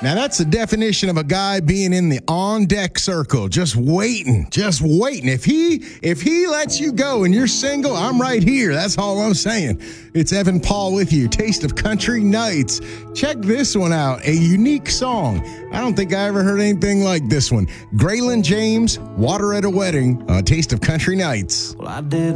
Now, that's the definition of a guy being in the on-deck circle, just waiting. If he lets you go and you're single, I'm right here. That's all I'm saying. It's Evan Paul with you, Taste of Country Nights. Check this one out, a unique song. I don't think I ever heard anything like this one. Graylin James, Water at a Wedding, Taste of Country Nights. Well, I did